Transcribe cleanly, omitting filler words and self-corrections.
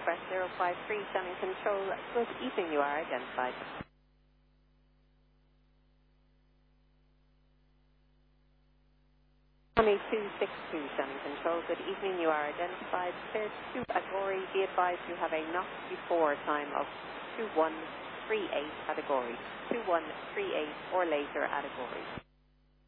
Express 053, standing control. Good evening, you are identified. Army 262, standing control. Good evening, you are identified. Clear to Agori. Be advised you have a knock before time of 2138 at Agori. 2138 or later at Agori.